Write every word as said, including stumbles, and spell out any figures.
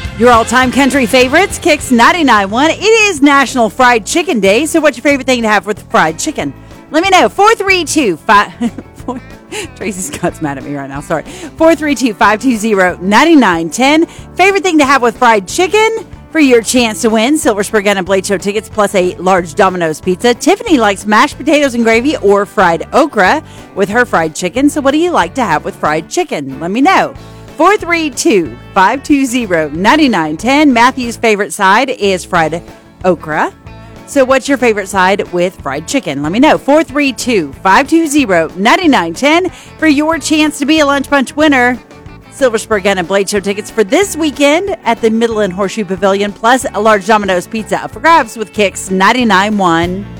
Your all-time country favorites, Kicks ninety-nine point one. It is National Fried Chicken Day, so what's your favorite thing to have with fried chicken? Let me know. four three two five Tracy Scott's mad at me right now. Sorry. four three two, five two zero, nine nine one zero. Favorite thing to have with fried chicken? For your chance to win, Silver Spur Gun and Blade Show tickets plus a large Domino's pizza. Tiffany likes mashed potatoes and gravy or fried okra with her fried chicken. So what do you like to have with fried chicken? Let me know. four three two, five two zero, nine nine one zero. Matthew's favorite side is fried okra. So what's your favorite side with fried chicken? Let me know. four three two, five two zero, nine nine one zero for your chance to be a Lunch Bunch winner. Silver Spur Gun and Blade Show tickets for this weekend at the Midland Horseshoe Pavilion, plus a large Domino's pizza up for grabs with Kicks ninety-nine point one.